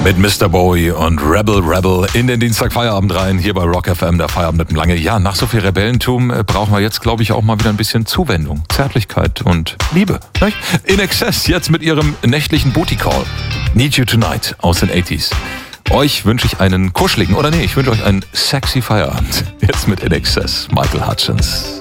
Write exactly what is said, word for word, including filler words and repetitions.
Mit Mister Bowie und Rebel Rebel in den Dienstagfeierabend rein, hier bei Rock F M, der Feierabend mit dem Lange. Ja, nach so viel Rebellentum äh, brauchen wir jetzt, glaube ich, auch mal wieder ein bisschen Zuwendung, Zärtlichkeit und Liebe. Nicht? In Excess jetzt mit ihrem nächtlichen Booty Call. Need You Tonight aus den achtziger. Euch wünsche ich einen kuscheligen, oder nee, ich wünsche euch einen sexy Feierabend. Jetzt mit In Excess, Michael Hutchence.